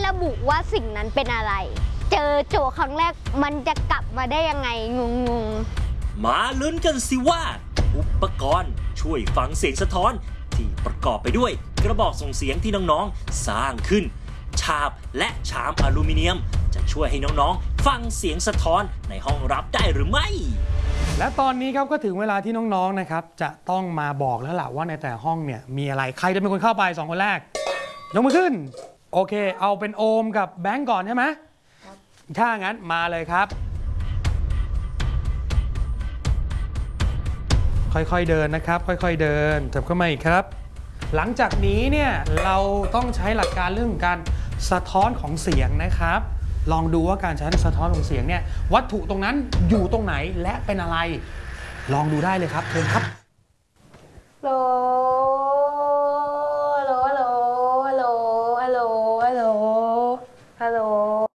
ระบุว่าสิ่งนั้นเป็นอะไรเจอโจทย์ครั้งแรกมันจะกลับมาได้ยังไงงงมาลุ้นกันสิว่าอุปกรณ์ช่วยฟังเสียงสะท้อนที่ประกอบไปด้วยกระบอกส่งเสียงที่น้องๆสร้างขึ้นฉาบและชามอลูมิเนียมจะช่วยให้น้องๆฟังเสียงสะท้อนในห้องรับได้หรือไม่และตอนนี้ครับก็ถึงเวลาที่น้องๆนะครับจะต้องมาบอกแล้วล่ะว่าในแต่ห้องเนี่ยมีอะไรใครจะเป็นคนเข้าไป2คนแรกยกมือขึ้นโอเคเอาเป็นโอมกับแบงก์ก่อนใช่ไหมถ้างั้นมาเลยครับค่อยๆเดินนะครับค่อยๆเดินจับเข้ามาอีกครับหลังจากนี้เนี่ยเราต้องใช้หลักการเรื่องการสะท้อนของเสียงนะครับลองดูว่าการใช้สะท้อนของเสียงเนี่ยวัตถุตรงนั้นอยู่ตรงไหนและเป็นอะไรลองดูได้เลยครับเชิญครับโลฮัลโหลฮัลโหลฮัลโหลฮัลโหลฮัลโหล